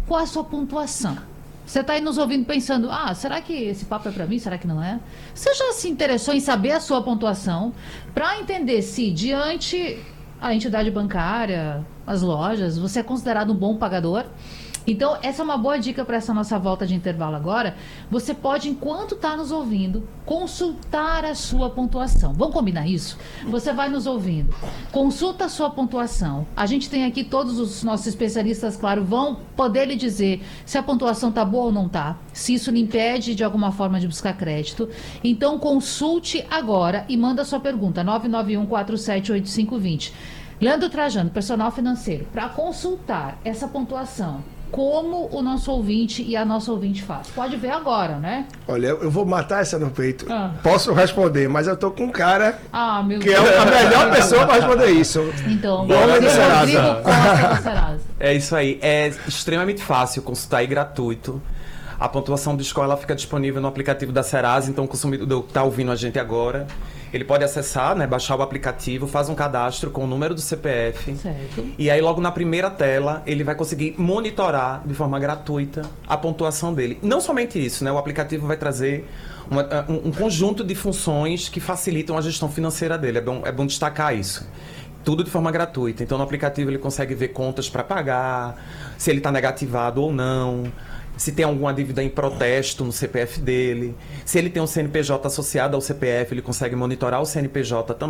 qual a sua pontuação? Você está aí nos ouvindo pensando, será que esse papo é para mim? Será que não é? Você já se interessou em saber a sua pontuação para entender se, diante a entidade bancária, as lojas, você é considerado um bom pagador? Então, essa é uma boa dica para essa nossa volta de intervalo agora. Você pode, enquanto está nos ouvindo, consultar a sua pontuação. Vamos combinar isso? Você vai nos ouvindo, consulta a sua pontuação. A gente tem aqui todos os nossos especialistas, claro, vão poder lhe dizer se a pontuação está boa ou não está, se isso lhe impede de alguma forma de buscar crédito. Então, consulte agora e manda a sua pergunta, 991478520. Leandro Trajano, personal financeiro, para consultar essa pontuação, como o nosso ouvinte e a nossa ouvinte faz? Pode ver agora, né? Olha, eu vou matar essa no peito. Posso responder, mas eu tô com um cara que Deus. é a melhor pessoa para responder isso. Então, Rodrigo Costa da Serasa. É isso aí. É extremamente fácil consultar e gratuito. A pontuação do score ela fica disponível no aplicativo da Serasa, então o consumidor que está ouvindo a gente agora, ele pode acessar, né, baixar o aplicativo, faz um cadastro com o número do CPF. Certo. E aí logo na primeira tela ele vai conseguir monitorar de forma gratuita a pontuação dele. Não somente isso, né, o aplicativo vai trazer um conjunto de funções que facilitam a gestão financeira dele. É bom destacar isso. Tudo de forma gratuita. Então no aplicativo ele consegue ver contas para pagar, se ele está negativado ou não, se tem alguma dívida em protesto no CPF dele, se ele tem um CNPJ associado ao CPF, ele consegue monitorar o CNPJ também.